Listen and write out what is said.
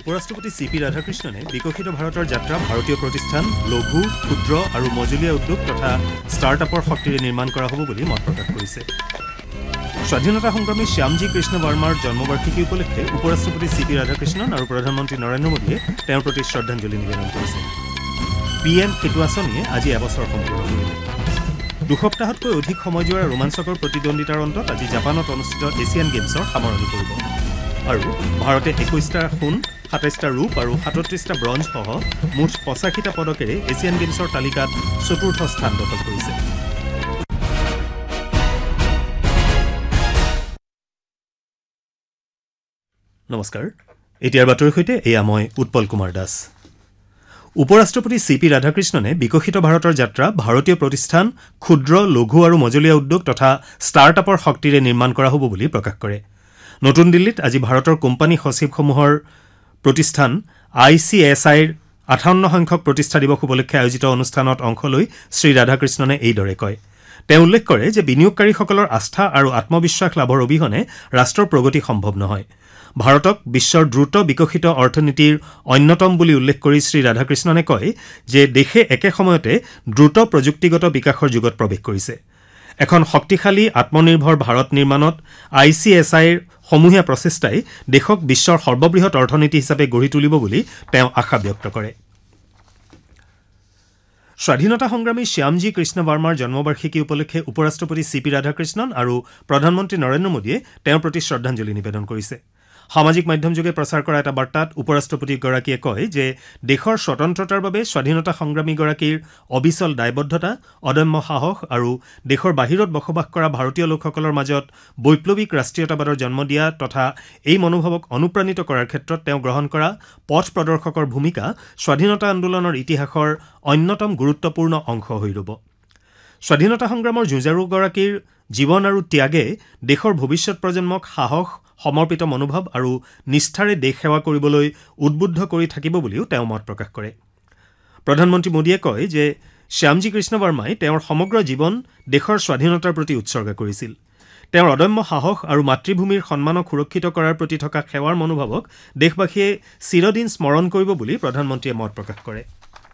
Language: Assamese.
উপৰাষ্ট্ৰপতি চি.পি. ৰাধাকৃষ্ণনে বিকশিত ভাৰতৰ যাত্ৰা ভাৰতীয় প্ৰতিষ্ঠান, লঘু, ক্ষুদ্ৰ আৰু মজলীয়া উদ্যোগ তথা ষ্টাৰ্টআপৰ শক্তিৰে নিৰ্মাণ কৰা হ'ব বুলি মত প্ৰকাশ কৰিছে। স্বাধীনতা সংগ্ৰামী শ্যামজী কৃষ্ণ বাৰ্মাৰ জন্মবাৰ্ষিকী উপলক্ষে উপৰাষ্ট্ৰপতি চি.পি. ৰাধাকৃষ্ণন আৰু প্ৰধানমন্ত্ৰী নৰেন্দ্ৰ মোদীয়ে তেওঁৰ প্ৰতি শ্ৰদ্ধাঞ্জলি নিবেদন কৰিছে। PM সেতু আঁচনিয়ে আজি এবছৰ সম্পূৰ্ণ কৰিলে। দুসপ্তাহতকৈ অধিক সময় যোৰা ৰোমাঞ্চকৰ প্ৰতিদ্বন্দ্বিতাৰ অন্তত আজি জাপানত অনুষ্ঠিত এছিয়ান গেমছৰ সামৰণি পৰিব। আৰু ভাৰতে 21টা সোণ, 27টা ৰূপ আৰু 37টা ব্ৰঞ্জ সহ মুঠ 85টা পদকেৰে এছিয়ান গেমছৰ তালিকাত চতুৰ্থ স্থান দখল কৰিছে। নমস্কাৰ, এতিয়াৰ বাতৰিৰ সৈতে এয়া মই উৎপল কুমাৰ দাস। উপৰাষ্ট্ৰপতি চি.পি. ৰাধাকৃষ্ণনে বিকশিত ভাৰতৰ যাত্ৰা ভাৰতীয় প্ৰতিষ্ঠান, ক্ষুদ্ৰ, লঘু আৰু মজলীয়া উদ্যোগ তথা ষ্টাৰ্টআপৰ শক্তিৰে নিৰ্মাণ কৰা হ'ব বুলি প্ৰকাশ কৰে। নতুন দিল্লীত আজি ভাৰতৰ কোম্পানী সচিবসমূহৰ প্ৰতিষ্ঠান ICSIৰ 58 সংখ্যক প্ৰতিষ্ঠা দিৱস উপলক্ষে আয়োজিত অনুষ্ঠানত অংশ লৈ শ্ৰী ৰাধাকৃষ্ণনে এইদৰে কয়। তেওঁ উল্লেখ কৰে যে বিনিয়োগকাৰীসকলৰ আস্থা আৰু আত্মবিশ্বাস লাভৰ অবিহনে ৰাষ্ট্ৰৰ প্ৰগতি সম্ভৱ নহয়। ভাৰতক বিশ্বৰ দ্ৰুত বিকশিত অৰ্থনীতিৰ অন্যতম বুলি উল্লেখ কৰি শ্ৰী ৰাধাকৃষ্ণনে কয় যে দেশে একে সময়তে দ্ৰুত প্ৰযুক্তিগত বিকাশৰ যুগত প্ৰৱেশ কৰিছে। এখন শক্তিশালী আত্মনিৰ্ভৰ ভাৰত নিৰ্মাণত ICSIৰ সমূহীয়া প্ৰচেষ্টাই দেশক বিশ্বৰ সৰ্ববৃহৎ অৰ্থনীতি হিচাপে গঢ়ি তুলিব বুলি তেওঁ আশা ব্যক্ত কৰে। স্বাধীনতা সংগ্ৰামী শ্যামজী কৃষ্ণ বাৰ্মাৰ জন্মবাৰ্ষিকী উপলক্ষে উপৰাষ্ট্ৰপতি চি.পি. ৰাধাকৃষ্ণন আৰু প্ৰধানমন্ত্ৰী নৰেন্দ্ৰ মোদীয়ে তেওঁৰ প্ৰতি শ্ৰদ্ধাঞ্জলি নিবেদন কৰিছে। সামাজিক মাধ্যমযোগে প্ৰচাৰ কৰা এটা বাৰ্তাত উপৰাষ্ট্ৰপতিগৰাকীয়ে কয় যে দেশৰ স্বতন্ত্ৰতাৰ বাবে স্বাধীনতা সংগ্ৰামীগৰাকীৰ অবিচল দায়বদ্ধতা, অদম্য সাহস আৰু দেশৰ বাহিৰত বসবাস কৰা ভাৰতীয় লোকসকলৰ মাজত বৈপ্লৱিক ৰাষ্ট্ৰীয়তাবাদৰ জন্ম দিয়া তথা এই মনোভাৱক অনুপ্ৰাণিত কৰাৰ ক্ষেত্ৰত তেওঁ গ্ৰহণ কৰা পথ প্ৰদৰ্শকৰ ভূমিকা স্বাধীনতা আন্দোলনৰ ইতিহাসৰ অন্যতম গুৰুত্বপূৰ্ণ অংশ হৈ ৰ'ব। স্বাধীনতা সংগ্ৰামৰ যুঁজাৰুগৰাকীৰ জীৱন আৰু ত্যাগে দেশৰ ভৱিষ্যৎ প্ৰজন্মক সাহস, সমৰ্পিত মনোভাৱ আৰু নিষ্ঠাৰে দেশ সেৱা কৰিবলৈ উদ্বুদ্ধ কৰি থাকিব বুলিও তেওঁ মত প্ৰকাশ কৰে। প্ৰধানমন্ত্ৰী মোদীয়ে কয় যে শ্যামজী কৃষ্ণ বাৰ্মাই তেওঁৰ সমগ্ৰ জীৱন দেশৰ স্বাধীনতাৰ প্ৰতি উৎসৰ্গা কৰিছিল। তেওঁৰ অদম্য সাহস আৰু মাতৃভূমিৰ সন্মানক সুৰক্ষিত কৰাৰ প্ৰতি থকা সেৱাৰ মনোভাৱক দেশবাসীয়ে চিৰদিন স্মৰণ কৰিব বুলি প্ৰধানমন্ত্ৰীয়ে মত প্ৰকাশ কৰে।